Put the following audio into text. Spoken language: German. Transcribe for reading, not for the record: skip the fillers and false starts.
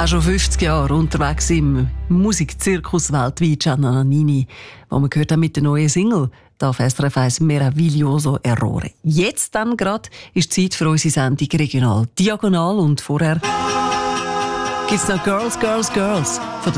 Auch schon 50 Jahre unterwegs im Musikzirkus weltweit, Gianna Nannini, wo man gehört haben mit der neuen Single, da auf SRF 1 «Meraviglioso Errore». Jetzt dann gerade ist Zeit für unsere Sendung «Regional Diagonal» und vorher gibt's noch «Girls, Girls, Girls» von